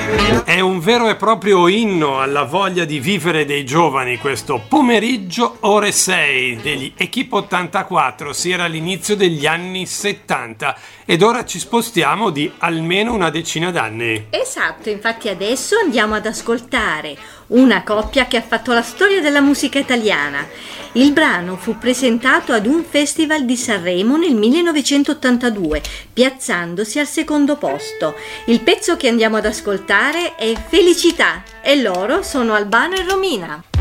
È un vero e proprio inno alla voglia di vivere dei giovani questo pomeriggio ore 6 degli Equipe 84, si era all'inizio degli anni 70 ed ora ci spostiamo di almeno una decina d'anni. Esatto, infatti adesso andiamo ad ascoltare una coppia che ha fatto la storia della musica italiana. Il brano fu presentato ad un festival di Sanremo nel 1982, piazzandosi al secondo posto. Il pezzo che andiamo ad ascoltare è Felicità e loro sono Albano e Romina.